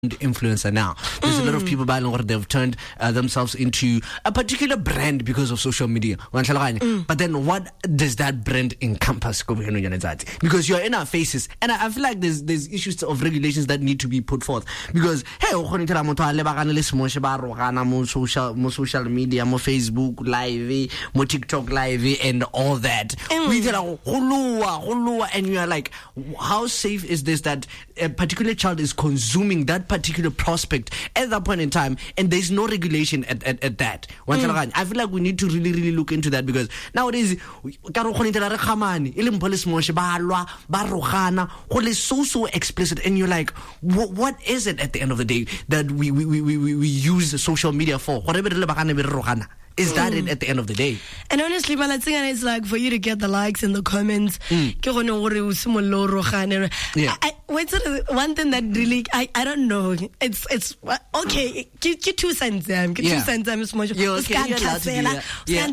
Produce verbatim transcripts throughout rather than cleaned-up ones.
influencer now. There's mm. a lot of people by what they've turned uh, themselves into a particular brand because of social media. Mm. But then what does that brand encompass? Because you're in our faces, and I, I feel like there's there's issues of regulations that need to be put forth. Because hey, social social media, mo Facebook live, mo TikTok live, and all that. Mm. And you are like, how safe is this that a particular child is consuming that particular prospect at that point in time, and there's no regulation at, at, at that. Mm. I feel like we need to really, really look into that, because nowadays it's so, so explicit, and you're like, what, what is it at the end of the day that we, we, we, we, we use social media for? Is that mm. it at the end of the day? And honestly, man, I think it's like for you to get the likes in the comments. Mm. Yeah. I, wait, one thing that really, I, I don't know. It's it's okay. Get two cents, um, get two cents, um, it's much. You're okay. You're allowed to do that. Yeah.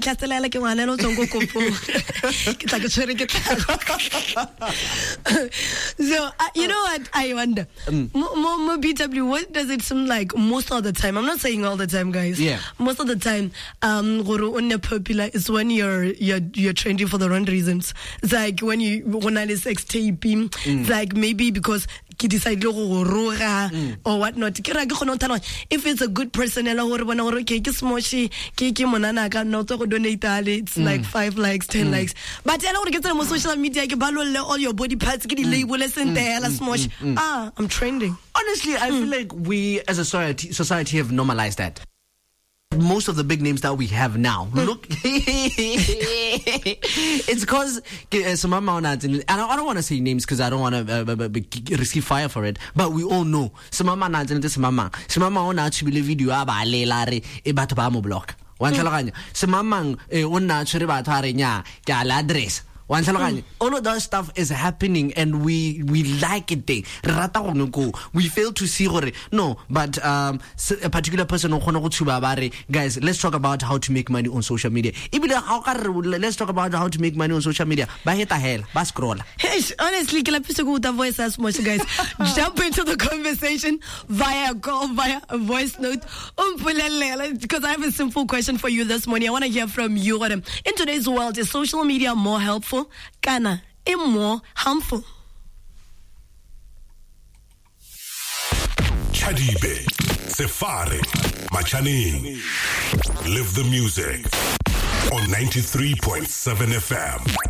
So uh, you know what I wonder? Mm. More, more B W. What does it seem like most of the time? I'm not saying all the time, guys. Yeah. Most of the time. Um, popular is when you're you're you're trending for the wrong reasons. It's like when you when I is sex taping. Mm. It's like maybe because he decide mm. or whatnot. If it's a good person, it's like five likes, ten mm. likes. But I don't get on social media. All your body parts get label and mm. ah, I'm trending. Honestly, I mm. feel like we as a society society have normalized that. Most of the big names that we have now, mm. look, it's because uh, some amount, and I don't, I don't want to say names because I don't want to uh, receive fire for it, but we all know some amount and this mama, some amount actually video about lelare e batho ba mo block. One talaganya, some amount una chiri batho arenya ka la address. One mm. All of that stuff is happening, and we we like it there. We fail to see no, but um, a particular person guys, let's talk about how to make money on social media. Let's talk about how to make money on social media. Scroll. Honestly, voice as much, guys. Jump into the conversation via a call, via a voice note. Because I have a simple question for you this morning. I want to hear from you. In today's world, is social media more helpful? Kana e more harmful? Chadibe, Sefare, Machaning. Live the music on ninety-three point seven F M.